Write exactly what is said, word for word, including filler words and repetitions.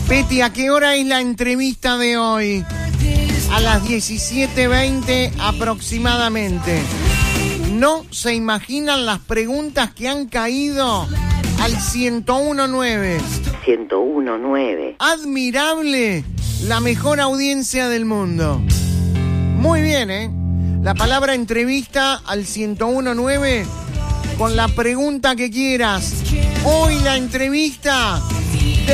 Peti, ¿a qué hora es la entrevista de hoy? A las diecisiete veinte aproximadamente. No se imaginan las preguntas que han caído al ciento uno nueve. ciento uno nueve. Admirable, la mejor audiencia del mundo. Muy bien, ¿eh? La palabra entrevista al ciento uno nueve con la pregunta que quieras. Hoy la entrevista